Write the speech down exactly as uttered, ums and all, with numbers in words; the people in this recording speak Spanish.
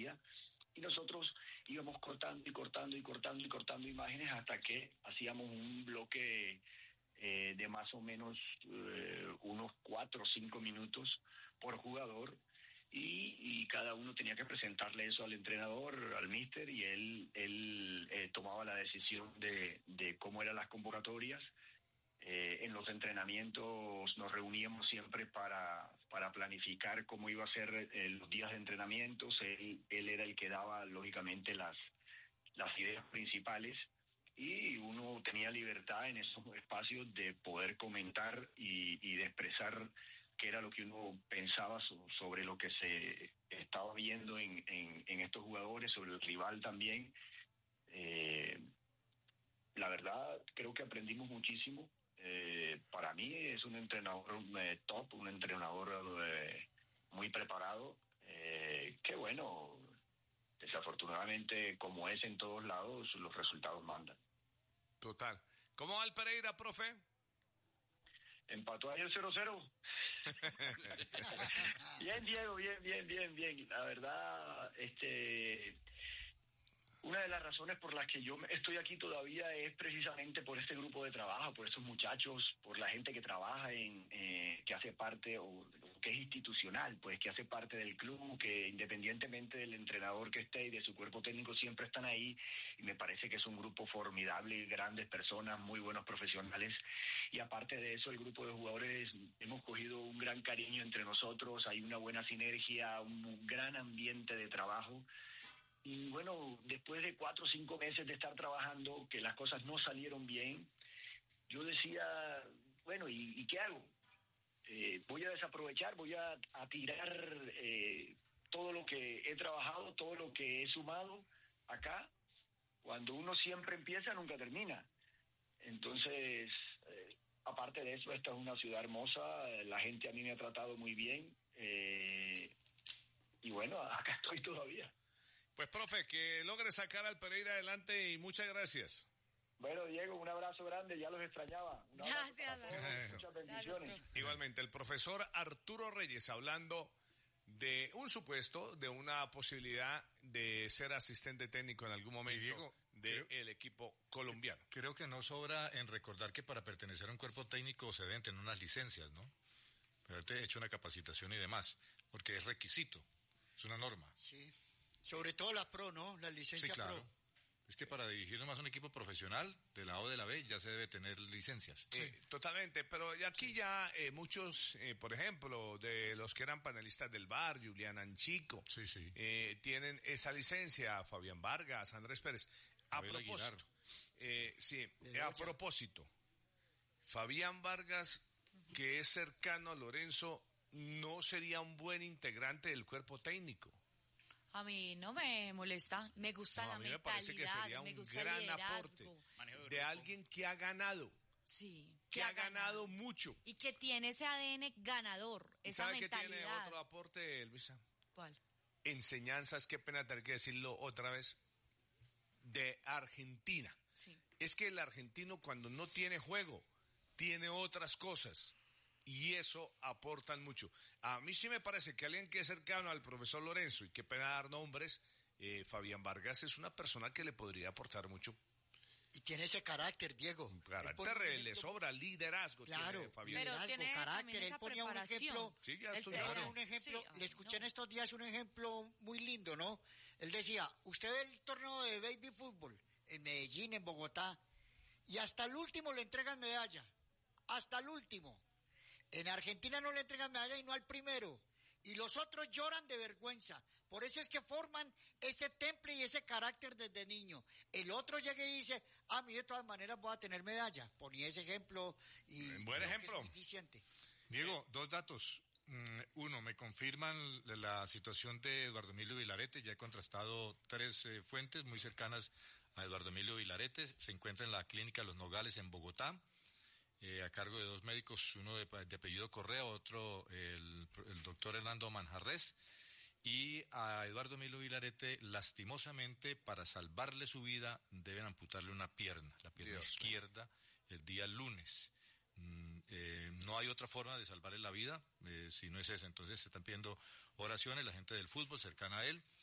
día, y nosotros íbamos cortando y cortando y cortando y cortando imágenes hasta que hacíamos un bloque eh, de más o menos eh, unos cuatro o cinco minutos por jugador, y, y cada uno tenía que presentarle eso al entrenador, al míster, y él él eh, tomaba la decisión de, de cómo eran las convocatorias. Eh, en los entrenamientos nos reuníamos siempre para, para planificar cómo iba a ser eh, los días de entrenamientos. Él, él era el que daba, lógicamente, las, las ideas principales, y uno tenía libertad en esos espacios de poder comentar y, y de expresar qué era lo que uno pensaba so, sobre lo que se estaba viendo en, en, en estos jugadores, sobre el rival también. Eh, la verdad, creo que aprendimos muchísimo. Eh, para mí es un entrenador eh, top, un entrenador eh, muy preparado, eh, que bueno, desafortunadamente, como es en todos lados, los resultados mandan. Total. ¿Cómo va el Pereira, profe? Empató ayer cero cero. Bien, Diego, bien, bien, bien, bien. La verdad, este... una de las razones por las que yo estoy aquí todavía es precisamente por este grupo de trabajo, por estos muchachos, por la gente que trabaja en, eh, que hace parte, o que es institucional, pues que hace parte del club, que independientemente del entrenador que esté y de su cuerpo técnico siempre están ahí, y me parece que es un grupo formidable, grandes personas, muy buenos profesionales, y aparte de eso el grupo de jugadores hemos cogido un gran cariño entre nosotros, hay una buena sinergia, un gran ambiente de trabajo. Y bueno, después de cuatro o cinco meses de estar trabajando, que las cosas no salieron bien, yo decía, bueno, ¿y, y qué hago? Eh, voy a desaprovechar, voy a, a tirar eh, todo lo que he trabajado, todo lo que he sumado acá. Cuando uno siempre empieza, nunca termina. Entonces, eh, aparte de eso, esta es una ciudad hermosa, la gente a mí me ha tratado muy bien, eh, y bueno, acá estoy todavía. Pues, profe, que logre sacar al Pereira adelante y muchas gracias. Bueno, Diego, un abrazo grande, ya los extrañaba. Un gracias. Todos, muchas bendiciones. Gracias, igualmente, el profesor Arturo Reyes hablando de un supuesto, de una posibilidad de ser asistente técnico en algún momento Diego, del creo, equipo colombiano. Creo que no sobra en recordar que para pertenecer a un cuerpo técnico se deben tener unas licencias, ¿no? Haberte hecho una capacitación y demás, porque es requisito, es una norma. Sí. Sobre todo la pro, ¿no? La licencia sí, claro. pro. Es que para dirigir nomás un equipo profesional, de la A o de la B, ya se debe tener licencias. Sí, eh, totalmente. Pero aquí sí. ya eh, muchos, eh, por ejemplo, de los que eran panelistas del V A R, Julián Anchico, sí, sí. Eh, tienen esa licencia, Fabián Vargas, Andrés Pérez. A Javier propósito, eh, sí, a propósito, Fabián Vargas, que es cercano a Lorenzo, ¿no sería un buen integrante del cuerpo técnico? A mí no me molesta, me gusta no, la a mí mentalidad, me parece que sería un me gusta gran el aporte de alguien que ha ganado. Sí, que, que ha ganado, ganado mucho. Y que tiene ese A D N ganador, ¿Y esa sabe mentalidad. Que tiene otro aporte, Luisa? ¿Cuál? Enseñanzas, qué pena tener que decirlo otra vez, de Argentina. Sí. Es que el argentino cuando no tiene juego, tiene otras cosas. Y eso aportan mucho. A mí sí me parece que alguien que es cercano al profesor Lorenzo, y qué pena dar nombres, eh, Fabián Vargas es una persona que le podría aportar mucho. Y tiene ese carácter, Diego. Un carácter, ejemplo, le sobra liderazgo. Claro, tiene Fabián. liderazgo, Pero tiene carácter. Él ponía un ejemplo. Sí, ya él ponía un ejemplo. Sí, le escuché no. en estos días un ejemplo muy lindo, ¿no? Él decía, usted ve el torneo de baby fútbol en Medellín, en Bogotá, y hasta el último le entregan medalla. Hasta el último. En Argentina no le entregan medalla y no al primero. Y los otros lloran de vergüenza. Por eso es que forman ese temple y ese carácter desde niño. El otro llega y dice, ah, mí de todas maneras voy a tener medalla. Ponía ese ejemplo y... Buen ejemplo. Diego, dos datos. Uno, me confirman la situación de Eduardo Emilio Vilarete. Ya he contrastado tres eh, fuentes muy cercanas a Eduardo Emilio Vilarete. Se encuentra en la clínica Los Nogales en Bogotá. Eh, a cargo de dos médicos, uno de, de apellido Correa, otro el, el doctor Hernando Manjarres, y a Eduardo Emilio Vilarete, lastimosamente, para salvarle su vida, deben amputarle una pierna, la pierna Dios izquierda, el día lunes. Mm, eh, no hay otra forma de salvarle la vida, eh, si no es esa. Entonces se están pidiendo oraciones, la gente del fútbol cercana a él,